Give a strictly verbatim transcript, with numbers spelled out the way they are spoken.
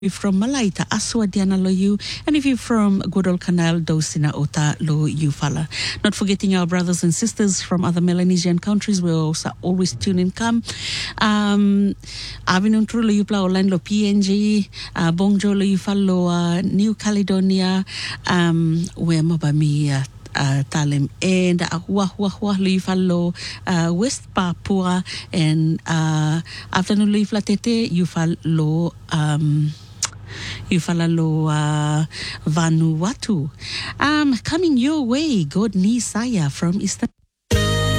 If from Malaita, Aswadiana lo you, and if you're from Guadalcanal, Dosina Ota lo you fala. Not forgetting our brothers and sisters from other Melanesian countries, we're also always tune in come. Um, Avinun tru lo you pla Olan lo P N G, uh, Bongjo lo you falo uh, New Caledonia, um, where mabami uh, Uh, talem and wah wah wah lui fallo uh, West Papua and uh, afternoon lui flatete you fallo um you fallo uh, Vanuatu. Um, coming your way, God Nisaya from Eastern.